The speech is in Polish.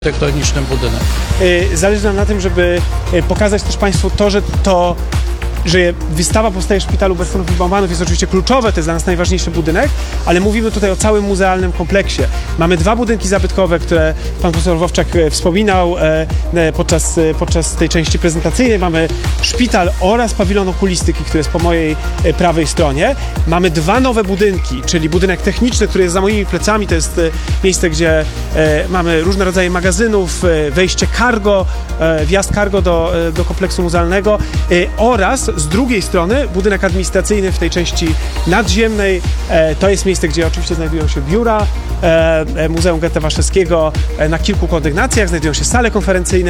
architektonicznym budynek. Zależy nam na tym, żeby pokazać też Państwu to, że wystawa powstaje w Szpitalu Bestonów i Baumanów jest oczywiście kluczowe, to jest dla nas najważniejszy budynek, ale mówimy tutaj o całym muzealnym kompleksie. Mamy dwa budynki zabytkowe, które pan profesor Wowczak wspominał podczas tej części prezentacyjnej. Mamy szpital oraz pawilon okulistyki, który jest po mojej prawej stronie. Mamy dwa nowe budynki, czyli budynek techniczny, który jest za moimi plecami, to jest miejsce, gdzie mamy różne rodzaje magazynów, wejście cargo, wjazd cargo do kompleksu muzealnego oraz z drugiej strony budynek administracyjny w tej części nadziemnej. To jest miejsce, gdzie oczywiście znajdują się biura Muzeum Goethe Waszewskiego na kilku kondygnacjach, znajdują się sale konferencyjne.